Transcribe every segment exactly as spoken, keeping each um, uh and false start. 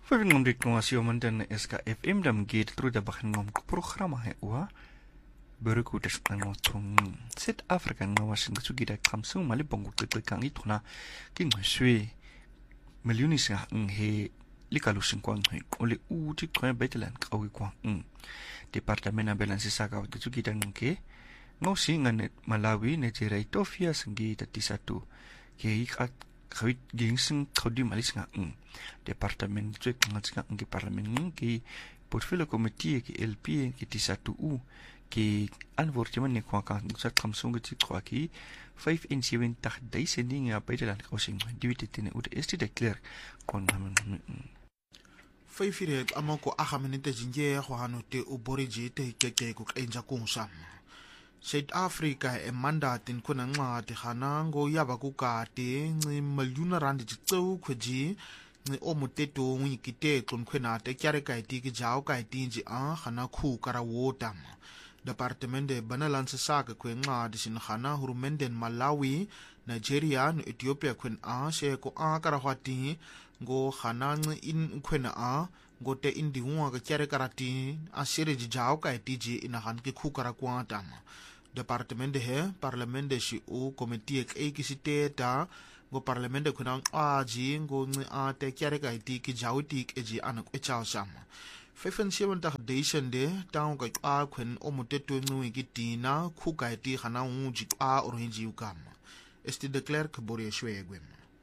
Verwingom dik no asio mandan S K F M dam gate tru da bakhan ngom ko programa he wa beruku des ngom tung South Africa ngom wasin ku gida kamsung mali bongu ke kang ituna king shui milioni sa he likalu sin kwang he ole u ti kwa betelan ka wi kwang departamento balance sa ka de gida ngke ngau singan Malawi Nigeria Ethiopia sengi tati satu ke ikat khawit gingsing khodi malis nga ng departement tsek nga tsika ng parliament ng ki portfolio committee ki L P ki ti satu u ki anvortiman ni kwa ka sa kamsung ki kwa ki five and seven tak dai sending ya paidalan kausing diwititine u de declare kon naman Faifire amako akamenete jinje go hanote u boriji te keke ku enja kungsam South Africa e mandatin kuna ncwadi hanango yaba kukade nci milyuna rand jitseu kweji nci omuteto ngikite tlonkhwenate kyare kaiti ki jaw kaiti nji a hana khu kara wota departmente banalanse saka kwe ncwadi sin hana hurumenden Malawi Nigeria no Ethiopia kwen a she ko a kara hwati ngo hana nci in kwena a ngote indi huwa ka kyare karati a shere jaw kaiti ji ina han ki khu kara kwata departement he parlamente shi u committee ek kisiteta go parlamente kuna aji go nci a te kyare ka iti ki jawti ke ji anak e chaw sama fefen seven ta dation de taung ka a khwen o muteto nci ki tina khu ka iti hana u ji a orinji u kam esti de klerk borie shwegwem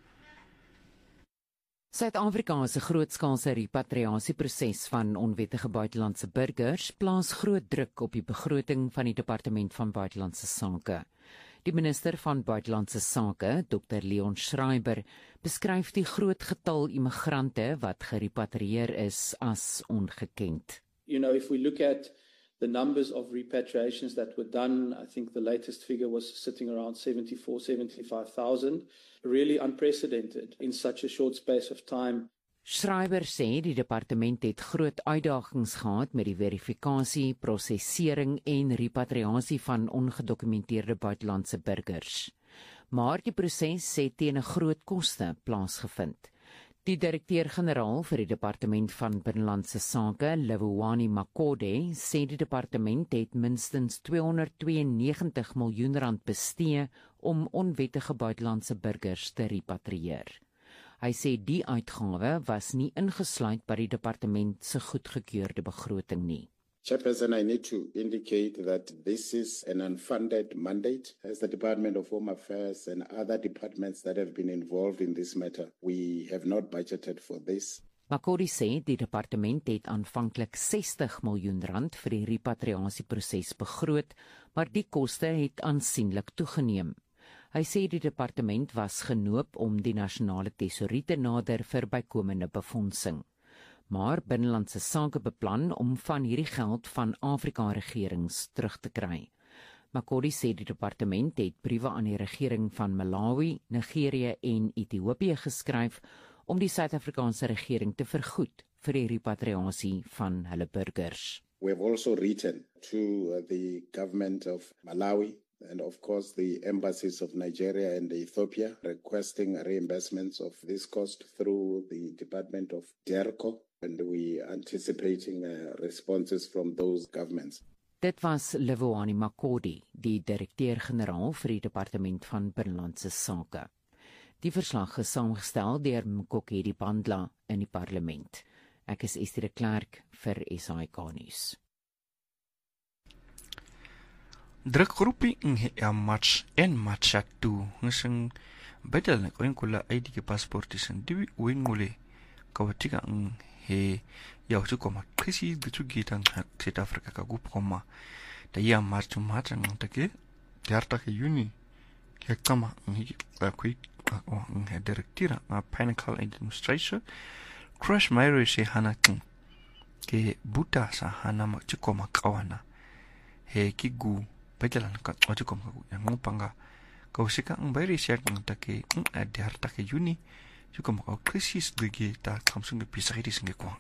Suid-Afrika se grootskaalse repatriasieproses van onwettige buitelandse burgers plaas groot druk op die begroting van die Departement van Buitelandse Sake. Die minister van Buitelandse Sake, Dokter Leon Schreiber, beskryf die groot getal immigrante wat gerepatrieer is as ongekend. You know, if we look at the numbers of repatriations that were done, I think the latest figure was sitting around seventy-four, seventy-five thousand, really unprecedented in such a short space of time. Schreiber sê die departement het groot uitdagings gehad met die verifikasie, prosesering en repatriasie van ongedokumenteerde buitelandse burgers. Maar die proses het teen 'n groot koste plaasgevind. Die direkteur-generaal vir die Departement van Binnelandse Sake, Lewowani Makode, sê die departement het minstens tweehonderdtweeënnegentig miljoen rand bestee om onwettige buitelandse burgers te repatrieer. Hy sê die uitgawe was nie ingesluit by die departement se goedgekeurde begroting nie. Chairperson, I need to indicate that this is an unfunded mandate. As the Department of Home Affairs and other departments that have been involved in this matter, we have not budgeted for this. Makodi sê die departement het aanvanklik sestig miljoen rand vir die repatriasieproses begroot, maar die koste het aansienlik toegeneem. Hy sê die departement was genoop om die nasionale tesourie te nader vir bykomende befondsing. Maar Binnelandse Sake beplan om van hierdie geld van Afrika-regerings terug te kry. Makodi sê die departement het briewe aan die regering van Malawi, Nigerië en Ethiopië geskryf om die Suid-Afrikaanse regering te vergoed vir die repatriasie van hulle burgers. We have also written to the government of Malawi and of course the embassies of Nigeria and Ethiopia requesting reimbursements of this cost through the Department of DERCO. And we are anticipating uh, responses from those governments. Dit was Lewowani Makodi, die direkteur-generaal vir die Departement van Binnelandse Sake. Die verslag is saamgestel deur Mkokedi Bandla in die parlement. Ek is Estie de Klerk vir S A I K nuus. Drukgroepie in match en matchatu ngising bedel ko inkula I D ke passportis en diwi wingule kawatika ng he ya utu koma kisi gitu gitan South Africa ka gup koma da ya march match ng take diarta ke uni ke kama ngi akui ng he direktira na Pinnacle Administration crash myro se hanakin ke buta sa hana ma chikoma kawana he kigu pejalan ka chikoma yang ngupanga kausika ang bayri siya ng take ng diarta ke uni juga mau krisis lagi tak kamsung ke pisah di sini kuang.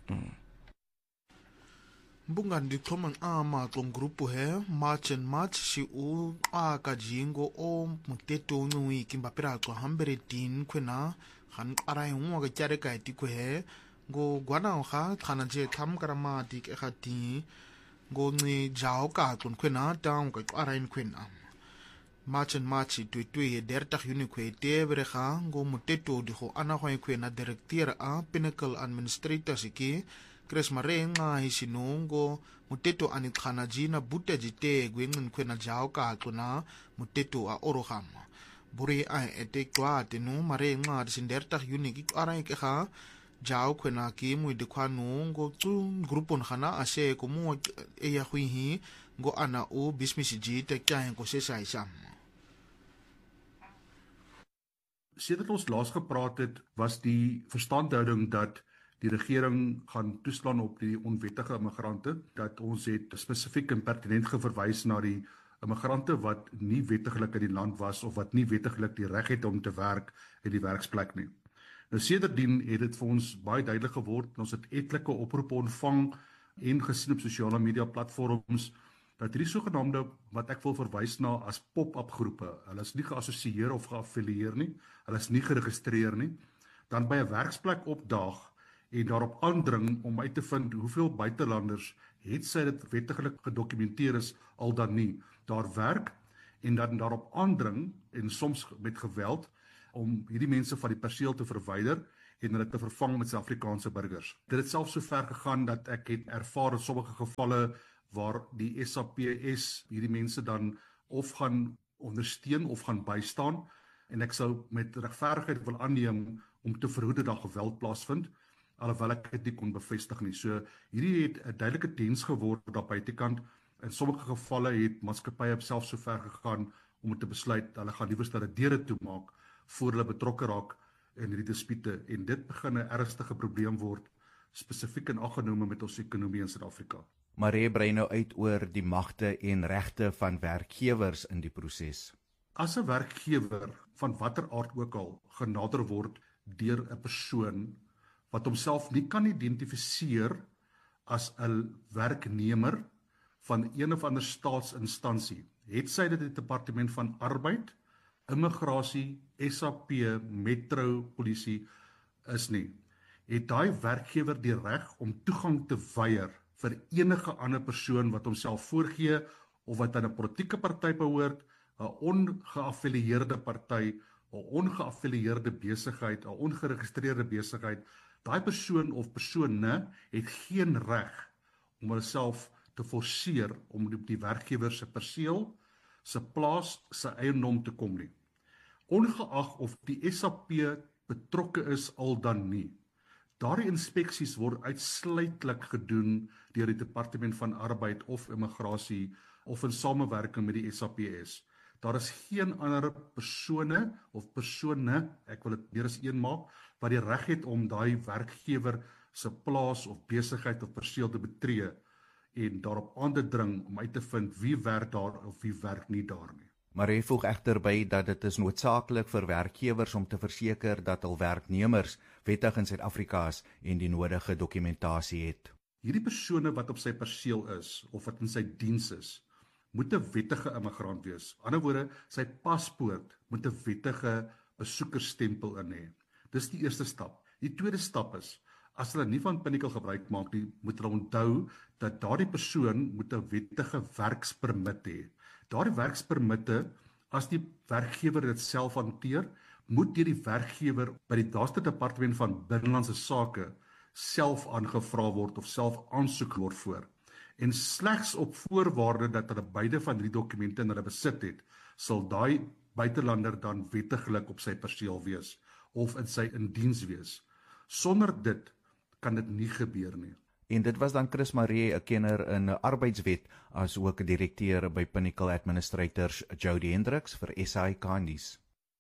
Bungan di toman ama tlong grupo he match and match si u a kajingo o mteto nui kimba pira to hambere tin kwena han arai ngwa ga chare ka ti ko he go gwana ga khana je tham karama dik e khati go ngi jao ka kun khena taung ka qara in khen am machen machi tu tu ye derta uni kwe te brega go muteto di go ana go khena directeur a Pinnacle Administrator siki Chris Marenga hisinungo muteto ani khana jina buta jite gwengin khena jao ka kuna muteto a orogama buri a ete kwa tenu Marenga sinderta uni ki ara ke ha jao khena ki mu de khanu go tu grupon khana ase ko mu e ya hui go ana o bismisi ji te kya ko se sai sam. Sedert ons laas gepraat het, was die verstandhouding dat die regering gaan toeslaan op die onwettige immigrante, dat ons het spesifiek en pertinent geverwys na die immigrante wat nie wettiglik in die land was of wat nie wettiglik die reg het om te werk in die werksplek nie. Nou sedertdien het dit vir ons baie duidelik geword, ons het etlike oproepe ontvang en gesien op sosiale media platforms, dat hierdie sogenaamde, wat ek wil verwys na as pop-up groepe, hulle is nie geassosieer of geaffilieer nie, hulle is nie geregistreer nie, dan by 'n werksplek opdaag en daarop aandring om uit te vind hoeveel buitelanders het sy dit wettiglik gedokumenteer is al dan nie, daar werk en dan daarop aandring en soms met geweld om hierdie mense van die perseel te verwyder en hulle te vervang met Suid-Afrikaanse burgers. Dit het selfs so ver gegaan dat ek het ervaar in sommige gevalle waar die S A P S hierdie mense dan of gaan ondersteun of gaan bystaan en ek sou met regverdigheid wil aanneem om te verhoed dat daar geweld plaasvind, alhoewel ek dit nie kon bevestig nie. So hierdie het 'n duidelike diens geword op buitekant. In sommige gevalle het maatskappye self so ver gegaan om te besluit hulle gaan liewer hulle deure toemaak voor hulle betrokke raak in hierdie dispute en dit begin 'n ernstige probleem word spesifiek in aggenome met ons ekonomie in Suid-Afrika. Maree brei nou uit oor die magte en regte van werkgewers in die proses. As 'n werkgewer van watter aard ook al genader word deur 'n persoon wat homself nie kan identifiseer as 'n werknemer van een of ander staatsinstansie, het sy dit die Departement van Arbeid, Immigrasie, S A P, Metro, Polisie is nie, het daai werkgewer die reg om toegang te weier vir enige ander persoon wat homself voorgee of wat aan 'n politieke party behoort, 'n ongeaffilieerde party, 'n ongeaffilieerde besigheid, 'n ongeregistreerde besigheid. Daai persoon of persone het geen reg om homself te forceer om op die werkgewer se perseel, se plaas, se eiendom te kom nie. Ongeag of die S A P betrokke is al dan nie. Daardie inspeksies word uitsluitlik gedoen deur die Departement van Arbeid of Immigrasie of in samewerking met die S A P S. Daar is geen ander persone of persone, ek wil dit meer as een maak, wat die reg het om daai werkgewer se plaas of besigheid of perseel te betree en daarop aan te dring om uit te vind wie werk daar of wie werk nie daar nie. Maar hy voeg egter by dat dit is noodsaaklik vir werkgewers om te verseker dat hul werknemers wettig in Suid-Afrika is en die nodige dokumentasie het. Hierdie persone wat op sy perseel is of wat in sy diens is, moet 'n wettige immigrant wees. Aan die ander woorde, sy paspoort moet 'n wettige besoekersstempel in hê. Dis die eerste stap. Die tweede stap is, as hulle nie van Pinnacle gebruik maak nie, moet hulle onthou dat daardie persoon moet 'n wettige werkspermit hê. Daardie werkspermitte, as die werkgewer dit self hanteer, moet deur die werkgewer by die daarste Departement van Binnelandse Sake self aangevra word of self aansoek word voor. En slegs op voorwaarde dat hulle beide van die dokumente in hulle besit het, sal daai buitelander dan wettiglik op sy perseel wees of in sy indiens wees. Sonder dit kan dit nie gebeur nie. En dit was dan Chris Maree, 'n kenner in arbeidswet, as ook 'n direkteur by Pinnacle Administrators, Jody Hendricks vir S A I K nuus.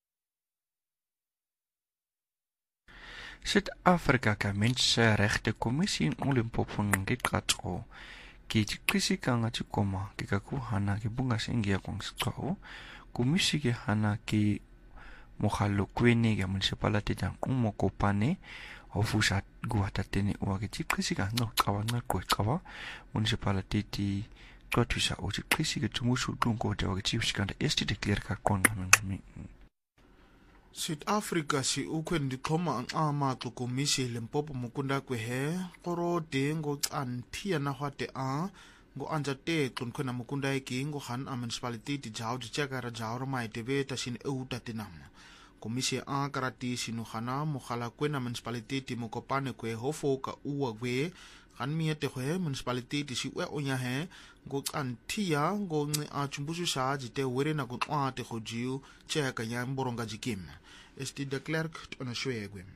Suid-Afrika ka Menseregte Kommissie in Limpopo ngikatso ki tikisi kanga tikoma kikaku hana ki bunga sengia kongsko komisi ki hana ki mohalo kwene ya municipality ta umokopane ofusha guatatene wake tikisi kanga kawa ngakwe kawa municipality ti twatwisha o tikisi ki tumushu dungo de wake tikisi kanga esti declare ka konna ngami. South Africa si ukwen dikhoma ang ama komisi Limpopo mukunda kwe he koro de ngo antia na hwate a ngo anja te kun khona mukunda eki ngo han a municipality di jaw di chakara jaw mai tebe ta sin euta tinam komisi a karati sinu khana mukhala kwena municipality ti mukopane kwe hofo ka uwa kwe kan miete kwe municipality ti si we onya he ngo antia ngo ngi a chumbusu sa jite were na kun a te khojiu cheka ya mboronga jikim is die de Klerk on 'n swegwem.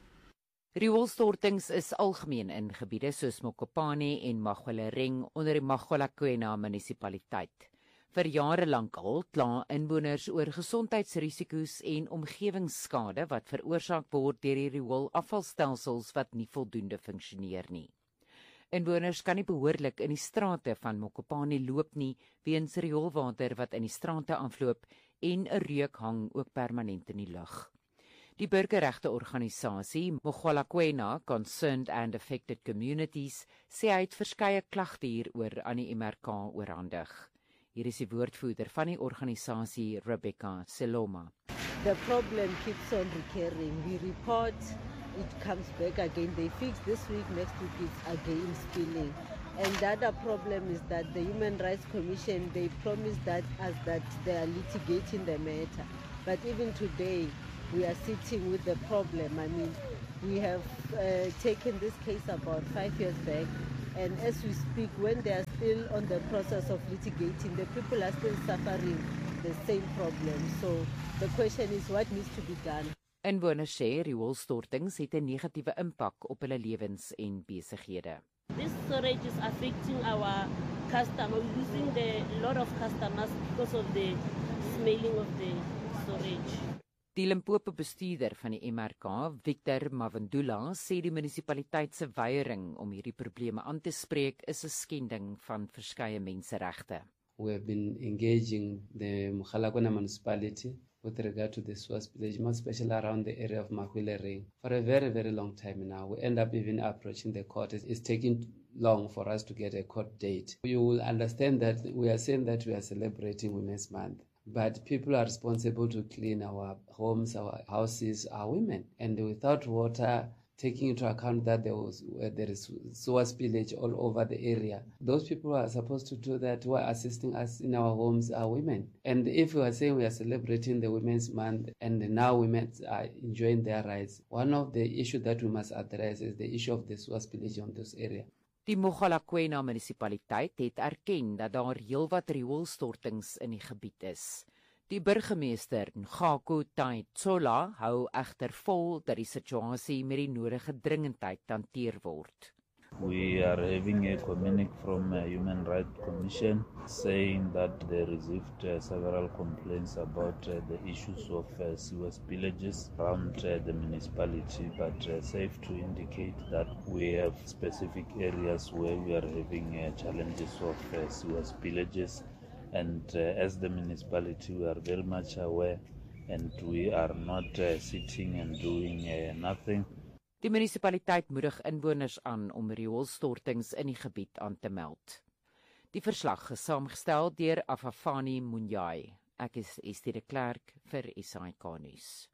Rioolstortings is algemeen in gebiede soos Mokopane en Magwelering onder die Magwelakwena munisipaliteit. Vir jare lank al kla inwoners oor gesondheidsrisiko's en omgewingsskade wat veroorsaak word deur die rioolafvalstelsels wat nie voldoende funksioneer nie. Inwoners kan nie behoorlik in die strate van Mokopane loop nie weens rioolwater wat in die strate afloop en 'n reuk hang ook permanent in die lug. Die burgerregteorganisasie Mogwelakwena Concerned and Affected Communities sê hy het verskeie klagte hieroor aan die M R K oorhandig. Hier is die woordvoerder van die organisasie, Rebecca Seloma. The problem keeps on recurring. We report, it comes back again. They fix this week, next week it's again spilling. And the other problem is that the Human Rights Commission, they promised that us that they are litigating the matter. But even today, we are sitting with the problem. I mean, we have uh, taken this case about five years back. And as we speak, when they are still on the process of litigating, the people are still suffering the same problem. So the question is, what needs to be done? Inwoners sê rioolstortings het 'n negatiewe impak op hulle lewens en besighede. This storage is affecting our customers. We're losing the lot of customers because of the smelling of the storage. Die Limpopo bestuurder van die M R K, Victor Mavandula, sê die munisipaliteit se weiering om hierdie probleme aan te spreek is 'n skending van verskeie menseregte. We have been engaging the Mogalakwena municipality with regard to the sewer spillage, more especially around the area of Magwelering, for a very, very long time now. We end up even approaching the court. It's taking long for us to get a court date. You will understand that we are saying that we are celebrating Women's Month, but people are responsible to clean our homes, our houses, are women. And without water, taking into account that there was uh, there is sewer spillage all over the area, those people who are supposed to do that, who are assisting us in our homes, are women. And if we are saying we are celebrating the Women's Month and now women are enjoying their rights, one of the issues that we must address is the issue of the sewer spillage on this area. Die Mogalakwena munisipaliteit het erken dat daar heelwat rioolstortings in die gebied is. Die burgemeester, Ngako Taitsola, hou egter vol dat die situasie met die nodige dringendheid hanteer word. We are having a communique from a Human Rights Commission saying that they received uh, several complaints about uh, the issues of uh, sewer spillages around uh, the municipality, but uh, safe to indicate that we have specific areas where we are having uh, challenges of uh, sewer spillages. And uh, as the municipality, we are very much aware and we are not uh, sitting and doing uh, nothing. Die munisipaliteit moedig inwoners aan om rioolstortings in die gebied aan te meld. Die verslag is saamgestel deur Afafani Munyai. Ek is Estie de Klerk vir S A I K nuus.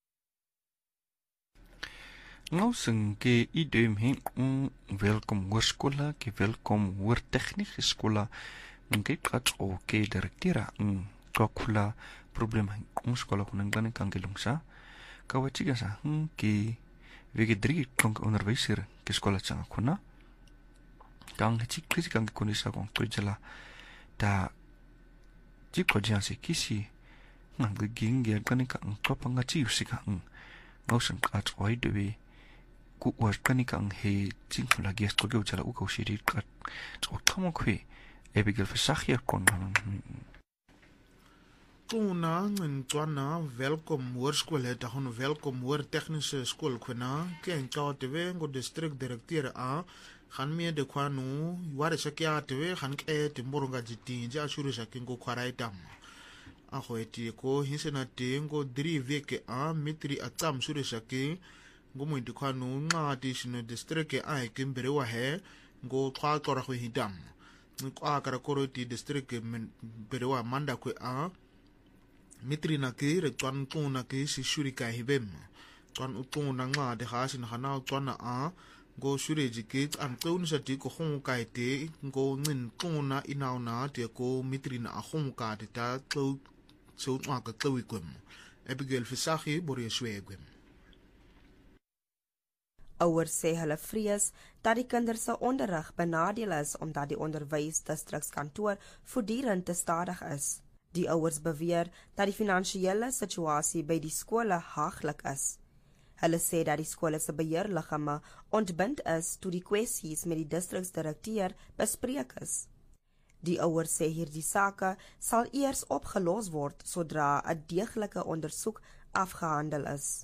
Nou sing ke idem hen welkom hoërskola, ke welkom hoër tegniese skole. Nge kat o ke direktera ng kakula problema ng skola ko nang ganing kangelungsa. Kawachiga sa ke wege drie kong onderwyser ke skola tsang kuna. Kang chik klisi kang kunisa kong kujala ta jiko jansi kisi nang ginge ganing kang kapanga chiusika ng ngausan kat oi dewe ku was ganing kang he chingla ges ko jala u ko shiri kat so tamo kwe Abigail versag hier kon. Tuna ngcwana welkom hoërskool het dan welkom hoër tegniese skool kwena ken kaate we ngo district directeur a gaan me de kwanu ware sakiate we gaan ke te moronga jitinje ashuri sakingo kwaraita a hoeti ko hisena tengo drie weke a mitri atsam sure sake ngo mwindi kwanu ngati shino district a ikembere wa he ngo kwa tora go hidam kwa kara koroti district berewa manda kwe a Mitrina ki re twan tuna ki si shuri ka hibem. Twan utuna nga de ha sin hana twana a go shure jiki an tun sa ti ko hong ka te go nin tuna inauna te ko mitrina a hong ka te ta tlo so twa ka tlo ikwem. Abigail Visagie Borie Swegwem. Ouers sê hulle vrees dat die kinders se onderrig benadeel is omdat die onderwysdistrikskantoor voortdurend te stadig is. Die ouers beweer dat die finansiële situasie by die skole haglik is. Hulle sê dat die skole se beheerliggame ontbind is toe die kwessies met die distriksdirekteur bespreek is. Die ouers sê hierdie sake sal eers opgelos word sodra 'n deeglike ondersoek afgehandel is.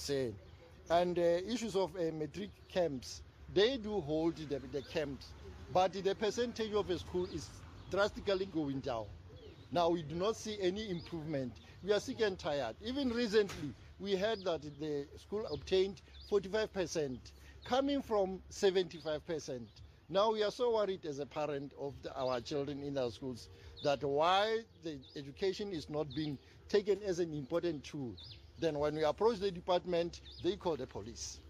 And the uh, issues of uh, matric camps, they do hold the, the camps, but the percentage of a school is drastically going down. Now we do not see any improvement. We are sick and tired. Even recently, we heard that the school obtained forty-five percent, coming from seventy-five percent. Now we are so worried as a parent of the, our children in our schools that why the education is not being taken as an important tool. Then when we approach the department, they call the police.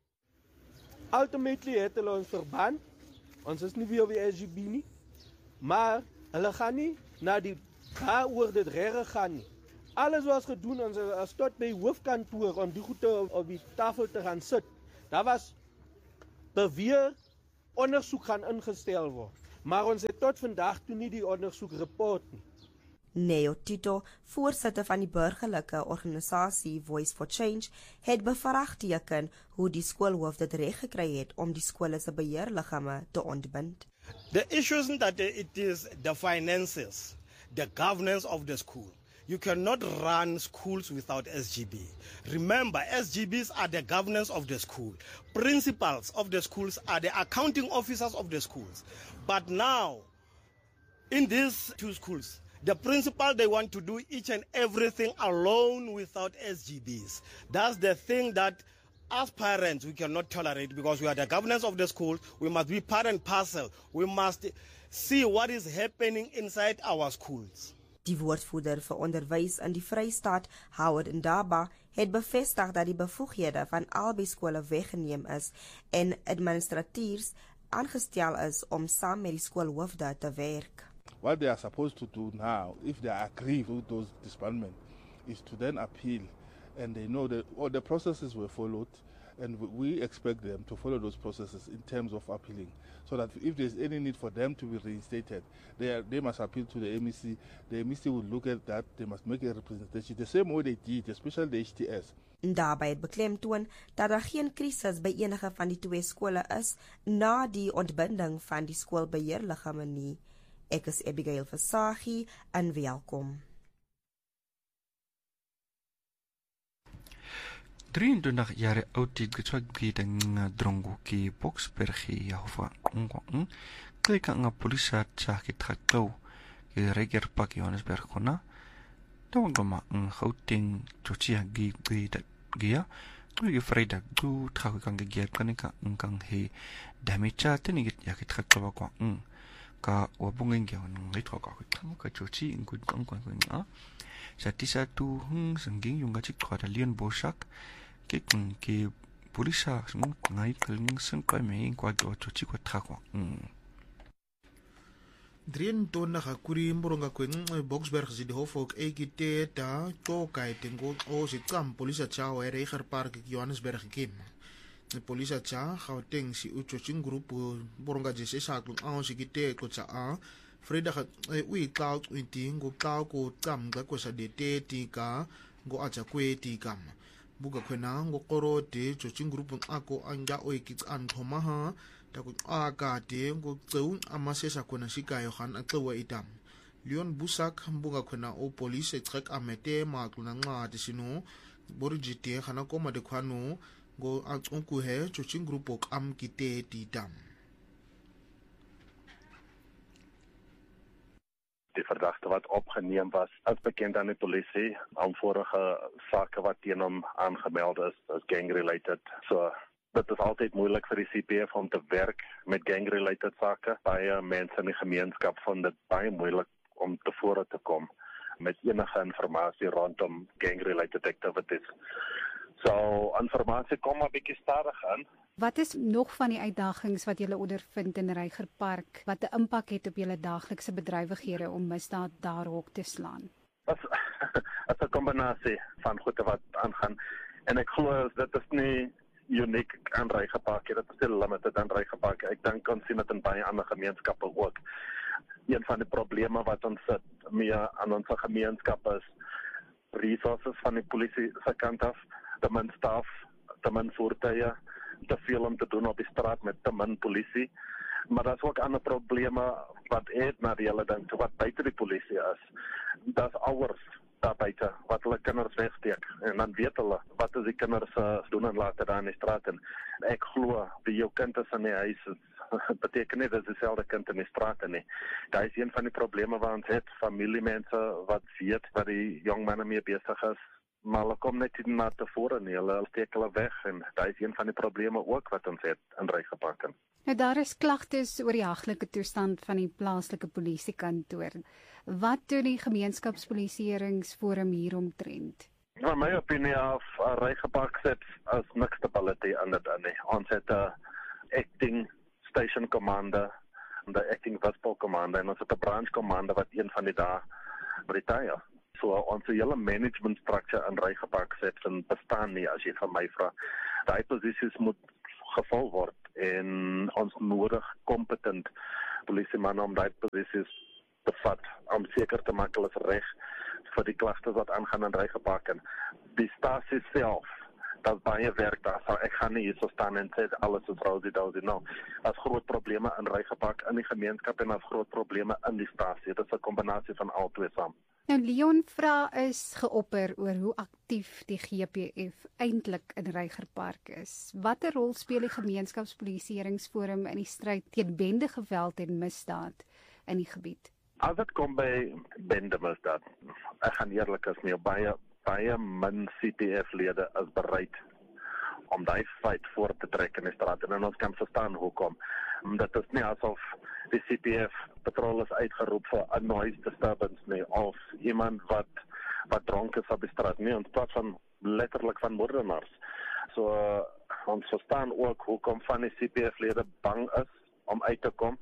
Ultimately het hulle ons verband. Ons is nie weer op die S G B nie. Maar hulle gaan nie na die oor dit regge gaan nie. Alles was gedoen ons as tot by hoofkantoor om die goed op die tafel te gaan sit. Daar was beweer ondersoek gaan ingestel word. Maar ons het tot vandag toe nie die ondersoek rapport nie. Neo Tito, voorsitter van die burgerlike organisasie Voice for Change, het bevraagteken hoe die skoolhoof dit reg gekry het om die skole se beheerliggame te ontbind. The issue isn't that it is the finances, the governance of the school. You cannot run schools without S G B. Remember, S G Bs are the governance of the school. Principals of the schools are the accounting officers of the schools. But now, in these two schools, the principal, they want to do each and everything alone without S G Bs. That's the thing that as parents we cannot tolerate, because we are the governance of the school. We must be part and parcel. We must see what is happening inside our schools. Die woordvoerder vir onderwys in die Vrystaat, Howard Ndaba, het bevestig dat die bevoeghede van albei skole weggeneem is en administratiers aangestel is om saam met die skoolhoofde te werk. What they are supposed to do now, if they agree with those disbandment, is to then appeal, and they know that all the processes were followed, and we expect them to follow those processes in terms of appealing, so that if there's any need for them to be reinstated, they, are, they must appeal to the M E C. The M E C will look at that, they must make a representation, the same way they did, especially the H T S. Daarbij het beklemtoon dat daar geen krisis by enige van die twee skole is na die ontbinding van die skoolbeheerliggame nie. Ek is Abigail Visagie en welkom. drieëntwintig jaar oud het getswagidang drongo ki Boksberg Jehova ngwang klika nga polisa tsaki trakau ki reger pak Johannesburg kona tawagama ng Gauteng chochia gi gi gia gi Vrydag gu trakau kang gi kanika ngkang he damicha tinigit yakit trakau kwa ng ka wabungin gyaw ng litwa ka kang ka chochi ingkud kang kwan nga sa tisa tu hung sengging yung gachik kwa dalian bosak ke kung ke polisa sung ngai kaling sung kwa me kwa gyaw chochi kwa trakwa drieëntwintig kuri mboronga kweng Boksberg si de hof ook ekite ta to kai tengo o si kam polisa chao e reger park Johannesburg kim. De polisa cha Gauteng si uchoching grupo boronga jese saklu ao si kite ko cha a Vrydag e ui cloud uiti go cloud ko tam ga ko sa dete tika go acha kwe tikam buga kwena go koro te choching grupo ako anga oi kits an thoma ha ta ko aga te go tseun amasesa kona sikayo khan atwa itam Leon Busak buga kwena o police trek amete makluna nga tisino borjite khana ko ma de khano go atsunku he choching group ok am kite titam. Die verdachte wat opgeneem was, is bekend aan die polisie. Aan vorige sake wat teen hom aangemeld is, is gang-related. So, dit is altyd moeilik vir die C P F om te werk met gang-related sake. Baie mense in die gemeenskap vind dit baie moeilik om te vore te kom. met enige informasie rondom gang-related activities. So, informasie kom maar bietjie stadig aan. Wat is nog van die uitdagings wat julle ondervind in Reigerpark wat 'n impak het op julle daaglikse bedrywighede om misdaad daar hok te slaan? Dit is 'n kombinasie van goede wat aangaan. En ek glo dit is nie uniek aan Reigerpark, dit is nie limited aan Reigerpark. Ek dink ons sien dit in baie ander gemeenskappe ook. Een van die probleme wat ons sit meer aan ons gemeenskap is resources van die polisie se kant af, te min staf, te min voertuie, te veel om te doen op die straat met te min polisie. Maar daar is ook ander probleme wat het na die hele ding, wat buite die polisie is. Dat is ouers daar buite, wat hulle kinders wegsteek. En dan weet hulle, wat is die kinders uh, doen en later daar in die straat. En ek glo, wie jou kind is in die huis, beteken nie, dat is dieselfde kind in die straat nie. Dat is een van die probleme waar ons het, familiemense wat weet wat die jong manne mee besig is, maar hulle kom net nie na tevore nie, hulle steek hulle weg, en dat is een van die probleme ook wat ons het in Reigerpark. Nou daar is klagtes oor die haglike toestand van die plaaslike polisiekantoor. Wat doen die gemeenskapspolisieeringsforum hieromtrent? In my opinie af, uh, Reigerpark sit as niks stability in dit in nie. Ons het 'n uh, acting station commander, de acting Westpol commander, en ons het 'n branch commander wat een van die dae retire. So onze hele management structure in Reigerpark sit en bestaan nie, as jy van my vra. Daai posisies moet gevul word en ons nodig kompetent polisiemanne om daai posisies te vat, om seker te maak hulle is reg vir die klagtes wat aangaan in Reigerpark. Die stasie self, dat is baie werk daar, so ek gaan nie hier so staan en sê alles is rosy dozy, no. As groot probleme in Reigerpark in die gemeenskap en as groot probleme in die stasie. Dit is 'n kombinasie van al twee saam. Nou Leon vra is geopper oor hoe aktief die G P F eintlik in Reigerpark is. Watter rol speel die gemeenskapspolisieeringsforum in die stryd teen bendegeweld en misdaad in die gebied? As dit kom by bendemisdaad, ek gaan eerlik is nie, baie baie min C P F-lede is bereid om daai feit voor te trek in die straat, en ons kan verstaan hoekom. Dit is nie asof die C P F patrol is uitgeroep vir 'n noise disturbance nie, of iemand wat wat dronk is op die straat nie, ons praat van letterlik van moordenaars. So uh, ons verstaan ook hoekom van die C P F-lede bang is om uit te kom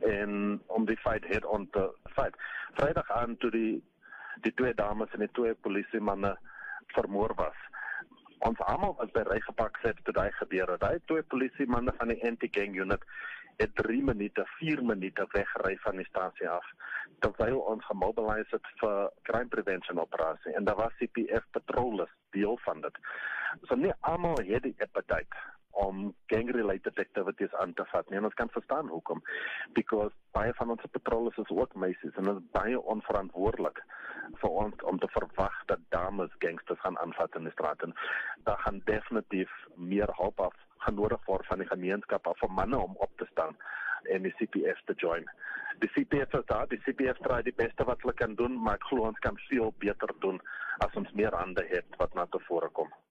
en om die feit head on te fight. Vrydag aan toe die die twee dames en die twee polisiemanne vermoor was. Ons almal was by Reigerpark sit toe daai gebeur het. Daai twee polisiemanne van die anti-gang unit het drie minute, vier minute weggery van die stasie af, terwyl ons gemobiliseer het vir crime prevention operasie, en daar was C P F patrollers deel van dit. So nie almal het die appetite om gang-related activities aan te vat nie, en ons kan verstaan hoekom, because baie van ons patrollers is ook meisies, en dit is baie onverantwoordelik vir ons om te verwag dat dames gangsters gaan aanvat in die straat, en daar gaan definitief meer hulp af genodig word van die gemeenskap af vir manne om op te staan en die C P F te join. Die C P F is daar, die C P F draai die beste wat hulle kan doen, maar ek glo ons kan veel beter doen as ons meer hande het wat na tevore kom.